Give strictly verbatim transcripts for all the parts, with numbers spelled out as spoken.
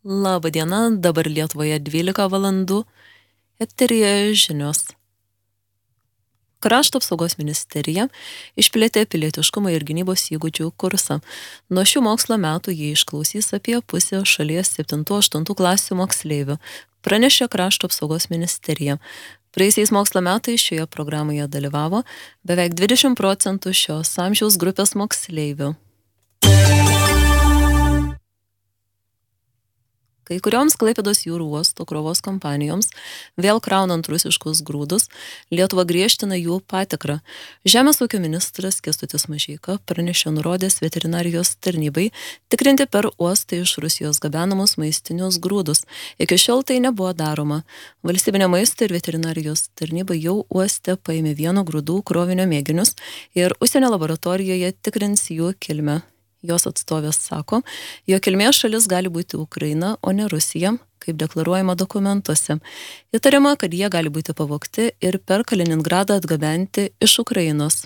Labą dieną, dabar Lietuvoje dvylika valandų, eteryje žinios. Krašto apsaugos ministerija išplėtė pilietiškumo ir gynybos įgūdžių kursą. Nuo šių mokslo metų jį išklausys apie pusę šalies septintų aštuntų klasių moksleivių, pranešė Krašto apsaugos ministerija. Praeisiais mokslo metais šioje programoje dalyvavo beveik dvidešimt procentų šios amžiaus grupės moksleivių. Kai kurioms Klaipėdos jūrų uosto krovos kompanijoms, vėl kraunant rusiškus grūdus, Lietuva griežtina jų patikrą. Žemės ūkio ministras Kęstutis Mažeika pranešė nurodęs veterinarijos tarnybai tikrinti per uostą iš Rusijos gabenamus maistinius grūdus. Iki šiol tai nebuvo daroma. Valstybinė maisto ir veterinarijos tarnyba jau uoste paėmė vieno grūdų krovinio mėginius ir užsienio laboratorijoje tikrins jų kilmę. Jos atstovės sako, jo kilmės šalis gali būti Ukraina, o ne Rusija, kaip deklaruojama dokumentuose. Įtariama, kad jie gali būti pavogti ir per Kaliningradą atgabenti iš Ukrainos.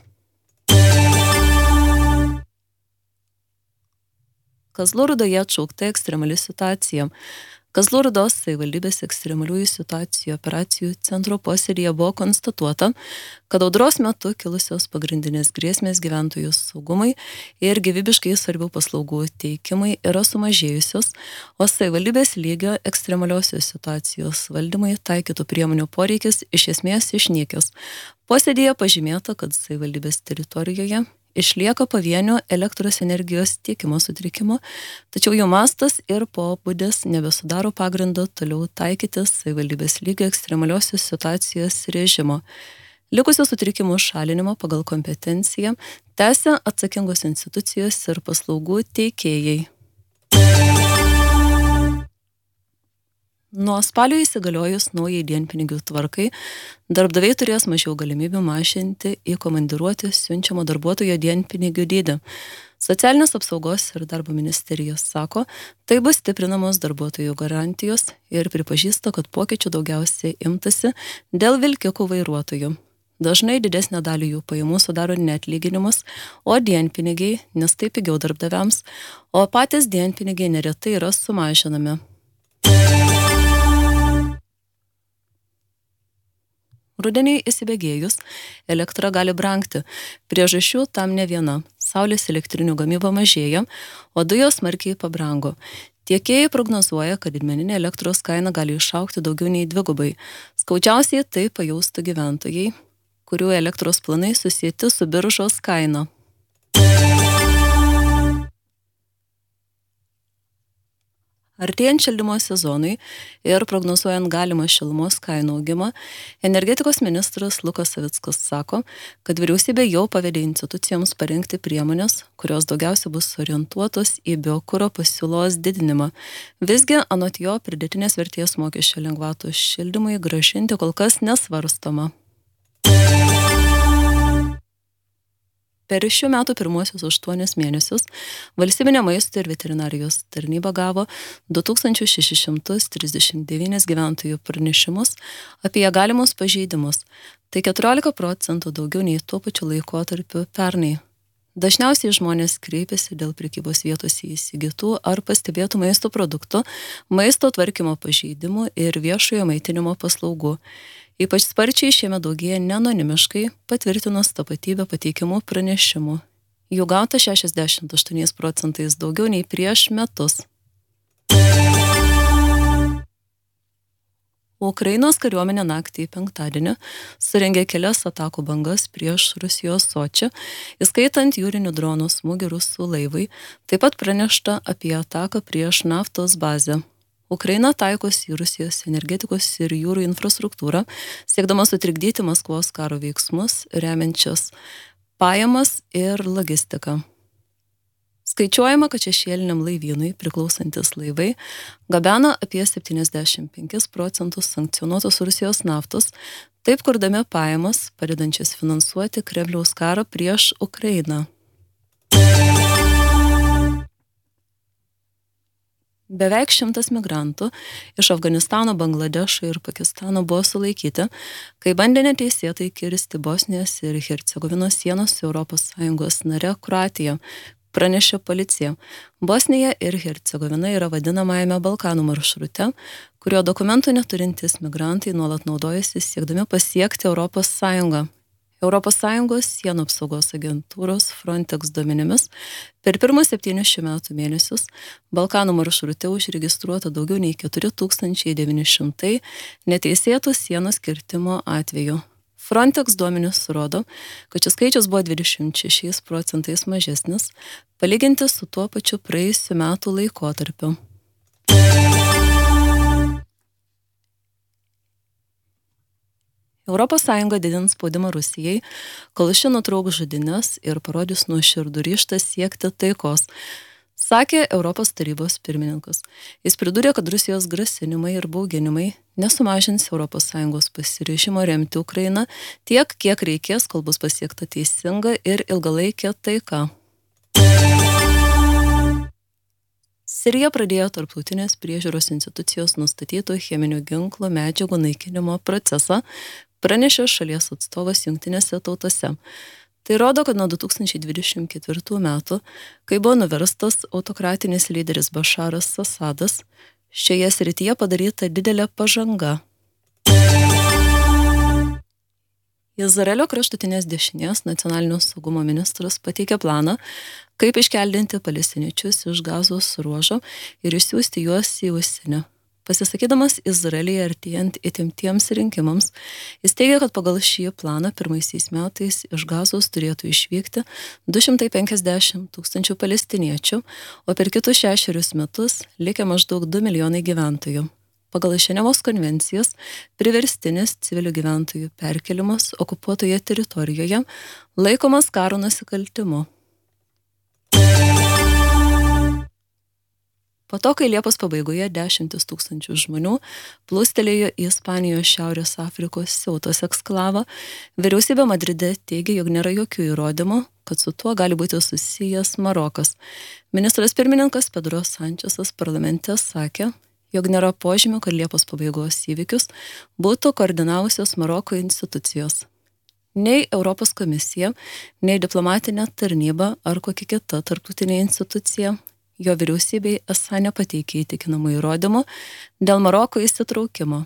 Kazlų Rūdoje atšaukta ekstremali situacija. Kazlų Rūdos savivaldybės ekstremaliųjų situacijų operacijų centro posėdyje buvo konstatuota, kad audros metu kilusios pagrindinės grėsmės gyventojų saugumai ir gyvybiškai svarbių paslaugų teikimai yra sumažėjusios, o savivaldybės lygio ekstremaliosios situacijos valdymai taikytų priemonių poreikis iš esmės išnykęs. Posėdyje pažymėta, kad savivaldybės teritorijoje išlieka pavienio elektros energijos tiekimo sutrikimo, tačiau jų mastas ir pobūdis nebesudaro pagrindo toliau taikyti savivaldybės lygio ekstremaliosios situacijos režimo. Likusių sutrikimų šalinimo pagal kompetenciją tęsia atsakingos institucijos ir paslaugų teikėjai. Nuo spalio įsigaliojus naujai dienpinigių tvarkai, darbdaviai turės mažiau galimybių mažinti į komandiruotę siunčiamo darbuotojo dienpinigių dydį. Socialinės apsaugos ir darbo ministerijos sako, tai bus stiprinamos darbuotojų garantijos ir pripažįsta, kad pokyčių daugiausiai imtasi dėl vilkikų vairuotojų. Dažnai didesnę dalį jų pajamų sudaro ne atlyginimas, o dienpinigiai, nes tai pigiau darbdaviams, o patys dienpinigiai neretai yra sumažinami. Rudeniui įsibėgėjus, elektra gali brangti. Priežasčių tam ne viena. Saulės elektrinių gamyba mažėja, o dujos smarkiai pabrango. Tiekėjai prognozuoja, kad didmeninė elektros kaina gali išaugti daugiau nei dvigubai. Skaudžiausiai tai pajaustų gyventojai, kurių elektros planai susieti su biržos kaina. Artėjant šildymo sezonui ir prognozuojant galimą šilumos kainų augimą, energetikos ministras Lukas Savickas sako, kad vyriausybė jau pavedė institucijoms parengti priemonės, kurios daugiausia bus orientuotos į biokuro pasiūlos didinimą. Visgi, anot jo, pridėtinės vertės mokesčio lengvatų šildymui grąžinti kol kas nesvarstoma. Per šių metų pirmuosius aštuonis mėnesius valstybinė maisto ir veterinarijos tarnyba gavo du tūkstančius šešis šimtus trisdešimt devynis gyventojų pranešimus apie galimus pažeidimus. Tai keturiolika procentų daugiau nei tuo pačiu laikotarpiu pernai. Dažniausiai žmonės kreipiasi dėl prekybos vietose įsigytų ar pastebėtų maisto produktų, maisto tvarkymo pažeidimų ir viešojo maitinimo paslaugų. Ypač sparčiai šiemet daugėja neanonimiškai patvirtinus tapatybę pateikimų pranešimų. Jų gauta šešiasdešimt aštuoniais procentais daugiau nei prieš metus. Ukrainos kariuomenė naktį į penktadienį surengė kelias atakų bangas prieš Rusijos Sočį, įskaitant jūrinių dronų smūgį rusų laivai, taip pat pranešta apie ataką prieš naftos bazę. Ukraina taikosi į Rusijos energetikos ir jūrų infrastruktūrą, siekdama sutrikdyti Maskvos karo veiksmus, remiančias pajamas ir logistiką. Skaičiuojama, kad šešėliniam laivynui priklausantis laivai gabena apie septyniasdešimt penkis procentus sankcionuotos Rusijos naftos, taip kurdami pajamas, padedančias finansuoti Kremliaus karą prieš Ukrainą. Beveik šimtas migrantų iš Afganistano, Bangladešo ir Pakistano buvo sulaikyti, kai bandė neteisėtai kirsti Bosnijos ir Hercegovinos sienos su Europos Sąjungos nare Kroatija. pranešė policija. Bosnija ir Hercegovina yra vadinamajame Balkanų maršrute, kurio dokumentų neturintys migrantai nuolat naudojasi siekdami pasiekti Europos Sąjungą. Europos Sąjungos sienų apsaugos agentūros Frontex duomenimis per pirmus septynis šių metų mėnesius Balkanų maršrute užregistruota daugiau nei keturi tūkstančiai devyni šimtai neteisėtų sienos kirtimo atvejų. Frontex duomenys rodo, kad šis skaičius buvo dvidešimt šešiais procentais mažesnis, palyginti su tuo pačiu praėjusiu metų laikotarpiu. Europos Sąjunga didins spaudimą Rusijai, kol ši nutrauks žudynes ir parodys nuoširdų ryžtą siekti taikos, sakė Europos tarybos pirmininkas. Jis pridūrė, kad Rusijos grasinimai ir bauginimai nesumažins Europos Sąjungos pasiryžimo remti Ukrainą tiek, kiek reikės, kol bus pasiekta teisinga ir ilgalaikė taika. Sirija pradėjo tarptautinės priežiūros institucijos nustatytų cheminių ginklų medžiagų naikinimo procesą, pranešė šalies atstovas Jungtinėse tautose. Tai rodo, kad nuo du tūkstančiai dvidešimt ketvirtų metų, kai buvo nuverstas autokratinis lyderis Bašaras Asadas, šioje srityje padaryta didelė pažanga. Izraelio kraštutinės dešinės nacionalinio saugumo ministras pateikė planą, kaip iškeldinti palestiniečius iš Gazos ruožo ir išsiųsti juos į užsienį. Pasisakydamas Izraelyje artėjant įtemptiems rinkimams, jis teigia, kad pagal šį planą pirmaisiais metais iš Gazos turėtų išvykti du šimtai penkiasdešimt tūkstančių palestiniečių, o per kitus šešerius metus likę maždaug du milijonai gyventojų. Pagal Ženevos konvencijas priverstinis civilių gyventojų perkelimas okupuotoje teritorijoje laikomas karo nusikaltimu. Po to, kai Liepos pabaigoje dešimtis tūkstančių žmonių plūstelėjo į Ispanijos Šiaurės Afrikos Ceutos eksklavą, vyriausybė Madride teigia, jog nėra jokių įrodymų, kad su tuo gali būti susijęs Marokas. Ministras pirmininkas Pedro Sančesas parlamente sakė, jog nėra požymių, kad Liepos pabaigos įvykius būtų koordinavusios Maroko institucijos. Nei Europos komisija, nei diplomatinė tarnyba ar kokia kita tarptautinė institucija jo vyriausybei esą nepateikė įtikinamų įrodymų dėl Maroko įsitraukimo.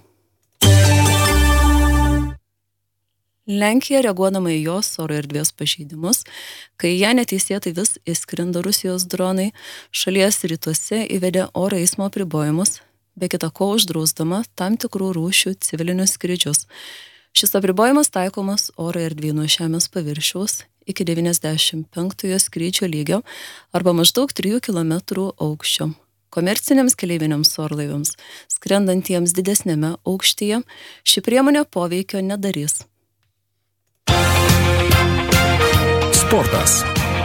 Lenkija, reaguodama į jos oro erdvės pažeidimus, kai ją neteisėtai vis įskrindo Rusijos dronai, šalies rytuose įvedė oro eismo apribojimus, be kita ko uždrausdama tam tikrų rūšių civilinius skrydžius. Šis apribojimas taikomas oro erdvei nuo žemės paviršiaus iki devyniasdešimt penktojo skrydžio lygio arba maždaug trijų kilometrų aukščio. Komerciniams keleiviniams orlaiviams, skrendantiems didesnėme aukštyje, ši priemonė poveikio nedarys. Sportas.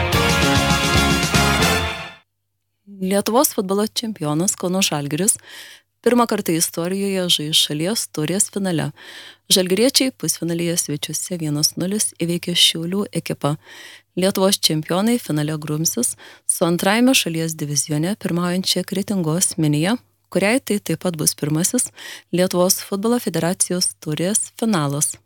Lietuvos futbolo čempionas Kauno Žalgiris pirmą kartą istorijoje žais šalies taurės finale. Žalgiriečiai pusfinalyje svečiuose vienas nulis įveikė Šiaulių ekipą. Lietuvos čempionai finale grumsis su antrajame šalies divizione pirmaujančia Kretingos Minija, kuriai tai taip pat bus pirmasis Lietuvos futbolo federacijos taurės finalas.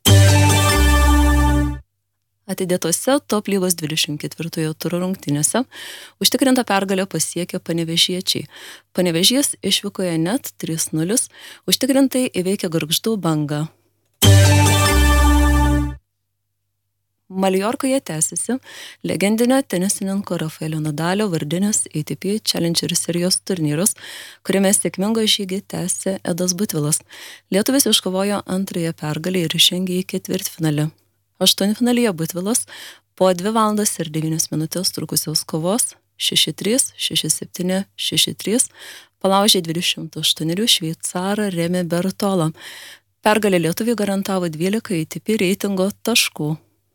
Atidėtose top lygos dvidešimt ketvirtojo turo rungtynėse užtikrinta pergalę pasiekė panevėžiečiai. Panevėžys išvykoje net trys nulis, užtikrintai įveikė Gargždų Bangą. Maljorkoje tęsiasi legendinio tenisininko Rafaelio Nadalio vardinis A T P Challenger serijos turnyras, kuriame sėkmingo žygį tęsė Edas Butvilas. Lietuvis iškovojo antrąją pergalę ir žengė į ketvirtfinalį. Aštuntfinalyje Butvilas po dvi valandas ir devynias minutės trukusios kovos šeši trys, šeši septyni, šeši trys palaužė dvidešimt aštuonerių šveicarą Remi Bertolą. Pergalė lietuviui garantavo dvylika A T P reitingo taškų.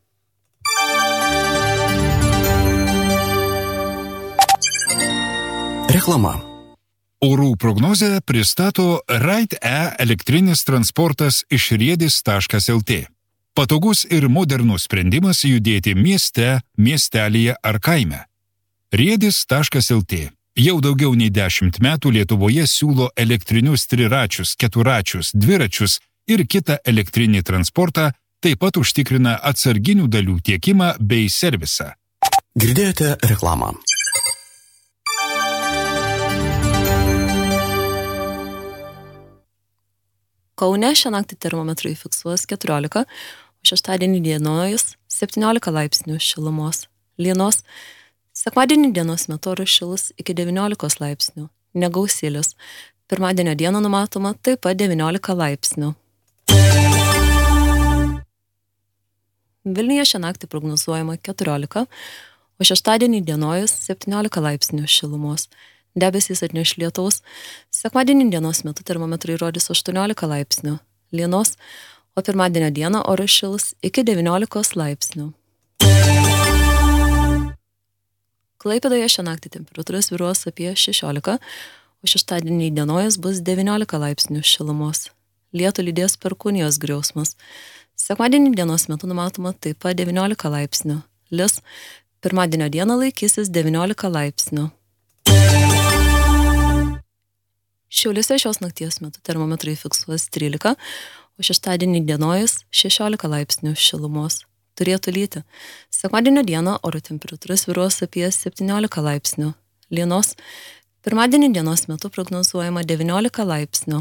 Reklama. Orų prognozę pristato Ride-E elektrinis transportas iš riedis taškas el tė. Patogus ir modernus sprendimas judėti mieste, miestelyje ar kaime. riedis taškas el tė jau daugiau nei dešimt metų Lietuvoje siūlo elektrinius triračius, keturačius, dviračius ir kitą elektrinį transportą, taip pat užtikrina atsarginių dalių tiekimą bei servisą. Girdėjote reklamą. Kaune šią naktį termometrai fiksuos keturiolika, o šeštadienį dienojus septyniolika laipsnių šilumos. Lienos. Sekmadienį dienos metu oras šilus iki devyniolikos laipsnių. Negausėlis. Pirmadienio dieną numatoma taip pat devyniolika laipsnių. Vilniuje šią naktį prognozuojama keturiolika, o šeštadienį dienojus septyniolika laipsnių šilumos. Debesys atneš lietaus. Sekmadienį dienos metu termometrai rodys aštuoniolika laipsnių. Lienos, o pirmadienio dieną oras šils iki devyniolikos laipsnių. Klaipėdoje šią naktį temperatūra svyruos apie šešiolika, o šeštadienį dienojus bus devyniolika laipsnių šilumos. Lietų lydės perkūnijos griausmas. Sekmadienį dienos metu numatoma taip pat devyniolika laipsnių. Lis, pirmadienio dieną laikysis devyniolika laipsnių. Šiauliuose šios nakties metu termometrai fiksuos trylika, o šeštadienį dienojus šešiolika laipsnių šilumos. Turėtų lyti. Sekmadienio dieną oro temperatūra svyruos apie septyniolika laipsnių. Lienos. Pirmadienį dienos metu prognozuojama devyniolika laipsnių.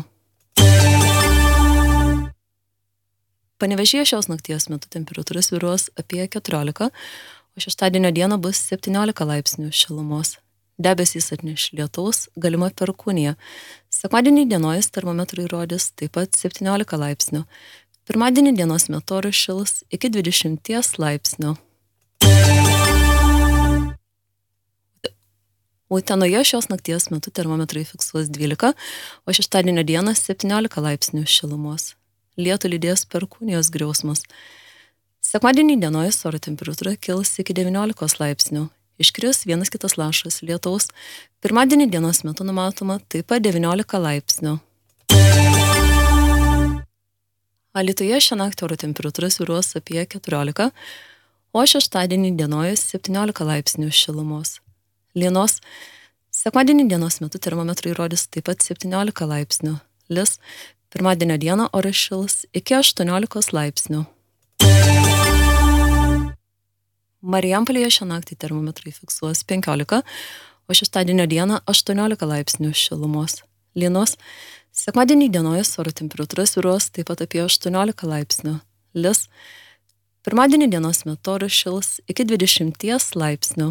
Panevėžyje šios nakties metu temperatūra svyruos apie keturiolika, o šeštadienio dieną bus septyniolika laipsnių šilumos. Debesys atneš lietaus, galima perkūnija. Sekmadienį dienojus termometrai rodys taip pat septyniolika laipsnių. Pirmadienį dienos metu oras šils iki dvidešimt laipsnių. Utenoje šios nakties metu termometrai fiksuos dvylika, o šeštadienio dieną septyniolika laipsnių šilumos. Lietų lydės perkūnijos griausmas. Sekmadienį dienojus oro temperatūra kils iki devyniolikos laipsnių. Iškris vienas kitas lašas lietaus. Pirmadienį dienos metu numatoma taip pat devyniolika laipsnių. Alytuje šią naktį oro temperatūra svyruos apie keturiolika, o šeštadienį dienojus septyniolika laipsnių šilumos. Lienos. Sekmadienį dienos metu termometrai rodys taip pat septyniolika laipsnių. Lis. Pirmadienio dieną oras šils iki aštuoniolikos laipsnių. Marijampolėje šią naktį termometrai fiksuos penkiolika, o šeštadienio dieną aštuoniolika laipsnių šilumos. Lienos. Sekmadienį dienojus oro temperatūra svyruos taip pat apie aštuoniolika laipsnių. Lis. Pirmadienį dienos metu oras šils iki dvidešimt laipsnių.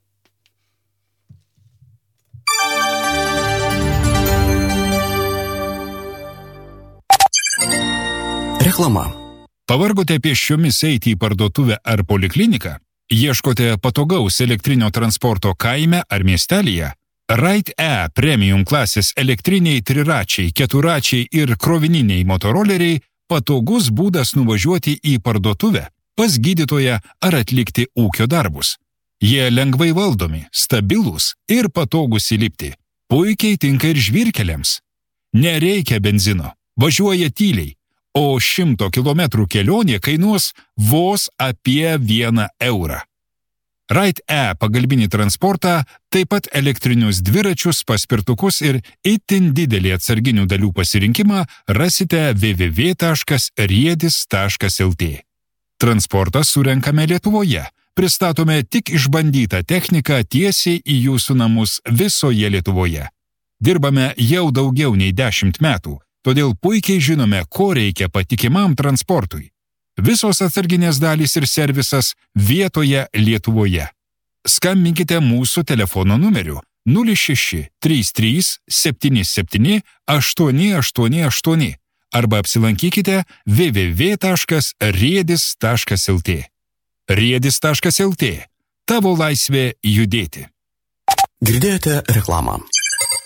Reklama. Pavargote pėsčiomis eiti į parduotuvę ar polikliniką? Ieškote patogaus elektrinio transporto kaime ar miestelyje? Ride E premium klasės elektriniai triračiai, keturačiai ir krovininiai motoroleriai patogus būdas nuvažiuoti į parduotuvę, pas gydytoją ar atlikti ūkio darbus. Jie lengvai valdomi, stabilūs ir patogus įlipti. Puikiai tinka ir žvyrkeliams. Nereikia benzino, važiuoja tyliai, o šimto kilometrų kelionė kainuos vos apie vieną eurą. Ride E pagalbinį transportą, taip pat elektrinius dviračius, paspirtukus ir itin didelį atsarginių dalių pasirinkimą rasite w w w taškas riedis taškas l t. Transportą surenkame Lietuvoje. Pristatome tik išbandytą techniką tiesiai į jūsų namus visoje Lietuvoje. Dirbame jau daugiau nei dešimt metų. Todėl puikiai žinome, ko reikia patikimam transportui. Visos atsarginės dalys ir servisas vietoje Lietuvoje. Skambinkite mūsų telefono numeriu nulis šeši trys trys septyni septyni aštuoni aštuoni aštuoni arba apsilankykite w w w taškas riedis taškas l t. riedis taškas l t. Tavo laisvė judėti. Girdėjote reklamą.